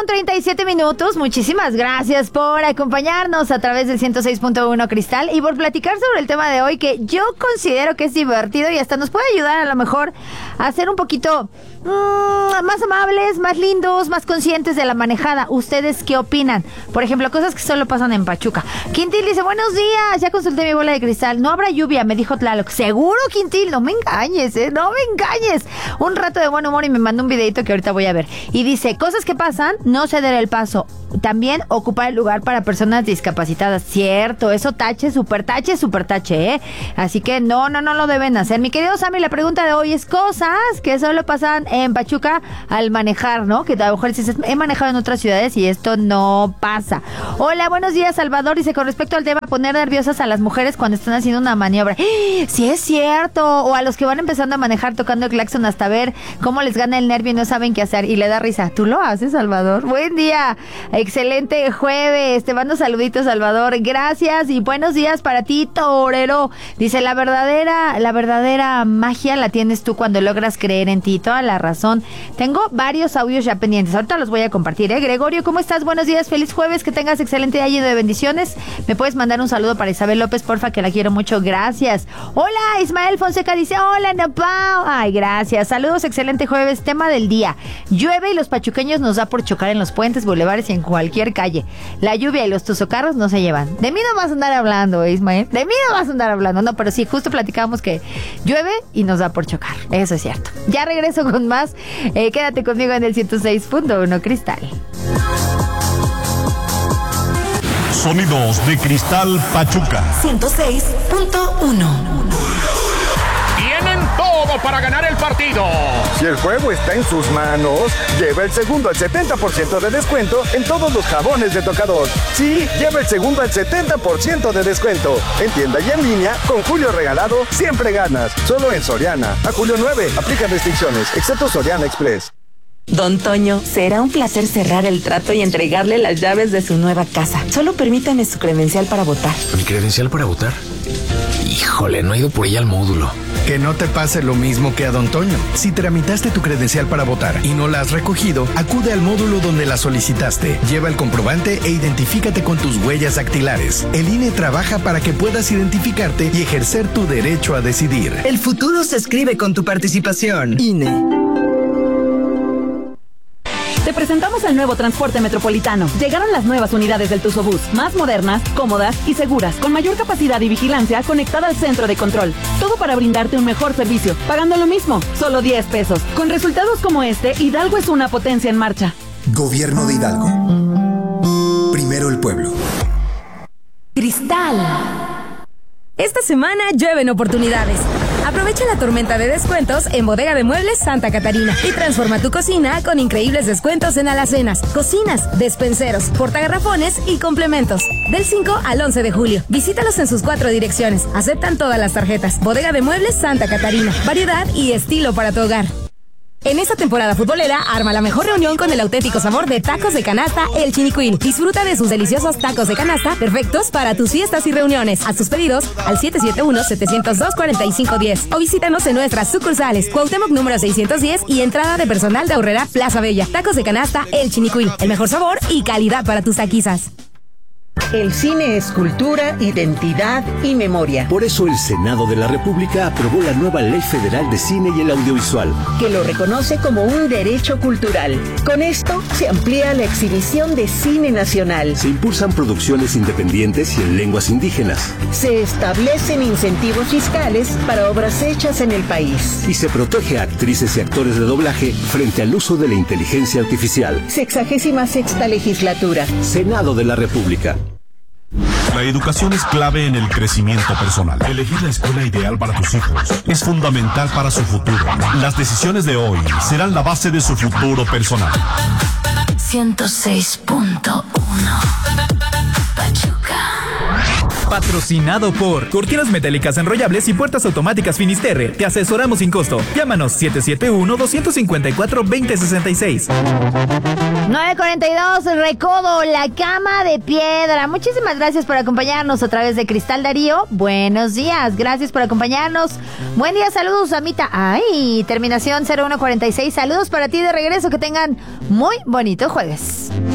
8:37. Muchísimas gracias por acompañarnos a través del 106.1 Cristal y por platicar sobre el tema de hoy, que yo considero que es divertido y hasta nos puede ayudar a lo mejor a ser un poquito más amables, más lindos, más conscientes de la manejada. ¿Ustedes qué opinan? Por ejemplo, cosas que solo pasan en Pachuca. Quintil dice, buenos días, ya consulté mi bola de cristal, no habrá lluvia, me dijo Tlaloc. ¿Seguro, Quintil? No me engañes, no me engañes. Un rato de buen humor y me mandó un videito que ahorita voy a ver. Y dice, cosas que pasan, no ceder el paso. También ocupar el lugar para personas discapacitadas. Cierto, eso super tache, ¿eh? Así que no lo deben hacer. Mi querido Sammy, la pregunta de hoy es cosas que solo pasan en Pachuca al manejar, ¿no? Que a lo mejor dices, he manejado en otras ciudades y esto no pasa. Hola, buenos días, Salvador. Dice, con respecto al tema, poner nerviosas a las mujeres cuando están haciendo una maniobra. Sí, es cierto. O a los que van empezando a manejar tocando el claxon hasta ver cómo les gana el nervio y no saben qué hacer y le da risa. ¿Tú lo haces, Salvador? Buen día. Excelente jueves. Te mando saluditos, Salvador. Gracias y buenos días para ti, torero. Dice, la verdadera magia la tienes tú cuando logras creer en ti. Toda la razón. Tengo varios audios ya pendientes. Ahorita los voy a compartir, ¿eh? Gregorio, ¿cómo estás? Buenos días. Feliz jueves. Que tengas excelente día lleno de bendiciones. ¿Me puedes mandar un saludo para Isabel López, porfa, que la quiero mucho? Gracias. Hola, Ismael Fonseca dice, hola, Napao. Ay, gracias. Saludos, excelente jueves. Tema del día. Llueve y los pachuqueños nos da por chocar en los puentes, bulevares y en cualquier calle. La lluvia y los tuzocarros no se llevan. De mí no vas a andar hablando, Ismael. De mí no vas a andar hablando. No, pero sí, justo platicamos que llueve y nos da por chocar. Eso es cierto. Ya regreso con más. Quédate conmigo en el 106.1 Cristal. Sonidos de Cristal Pachuca 106.1. Tienen todo para ganar el partido. Si el juego está en sus manos, lleva el segundo al 70% de descuento en todos los jabones de tocador. Sí, lleva el segundo al 70% de descuento. En tienda y en línea, con Julio Regalado, siempre ganas. Solo en Soriana. A julio 9, aplica restricciones, excepto Soriana Express. Don Toño, será un placer cerrar el trato y entregarle las llaves de su nueva casa. Solo permítame su credencial para votar. ¿Mi credencial para votar? Híjole, no he ido por ella al módulo. Que no te pase lo mismo que a Don Toño. Si tramitaste tu credencial para votar y no la has recogido, acude al módulo donde la solicitaste. Lleva el comprobante e identifícate con tus huellas dactilares. El INE trabaja para que puedas identificarte y ejercer tu derecho a decidir. El futuro se escribe con tu participación. INE. Te presentamos el nuevo transporte metropolitano. Llegaron las nuevas unidades del Tuzobús, más modernas, cómodas y seguras, con mayor capacidad y vigilancia conectada al centro de control. Todo para brindarte un mejor servicio, pagando lo mismo, solo 10 pesos. Con resultados como este, Hidalgo es una potencia en marcha. Gobierno de Hidalgo. Primero el pueblo. Cristal. Esta semana llueven oportunidades. Aprovecha la tormenta de descuentos en Bodega de Muebles Santa Catarina y transforma tu cocina con increíbles descuentos en alacenas, cocinas, despenseros, portagarrafones y complementos. Del 5 al 11 de julio. Visítalos en sus 4 direcciones. Aceptan todas las tarjetas. Bodega de Muebles Santa Catarina. Variedad y estilo para tu hogar. En esta temporada futbolera, arma la mejor reunión con el auténtico sabor de tacos de canasta El Chinicuil. Disfruta de sus deliciosos tacos de canasta, perfectos para tus fiestas y reuniones. Haz tus pedidos al 771-702-4510 o visítanos en nuestras sucursales Cuauhtémoc número 610 y entrada de personal de Aurrera Plaza Bella. Tacos de canasta El Chinicuil, el mejor sabor y calidad para tus taquizas. El cine es cultura, identidad y memoria. Por eso el Senado de la República aprobó la nueva Ley Federal de Cine y el Audiovisual, que lo reconoce como un derecho cultural. Con esto se amplía la exhibición de cine nacional. Se impulsan producciones independientes y en lenguas indígenas. Se establecen incentivos fiscales para obras hechas en el país. Y se protege a actrices y actores de doblaje frente al uso de la inteligencia artificial. 66ª legislatura. Senado de la República. La educación es clave en el crecimiento personal. Elegir la escuela ideal para tus hijos es fundamental para su futuro. Las decisiones de hoy serán la base de su futuro personal. 106.1 Pachuca. Patrocinado por Cortinas Metálicas Enrollables y Puertas Automáticas Finisterre. Te asesoramos sin costo. Llámanos 771-254-2066. 9:42, Recodo, la cama de piedra. Muchísimas gracias por acompañarnos a través de Cristal Darío. Buenos días, gracias por acompañarnos. Buen día, saludos, Amita. Ay, terminación 0146. Saludos para ti de regreso. Que tengan muy bonito jueves.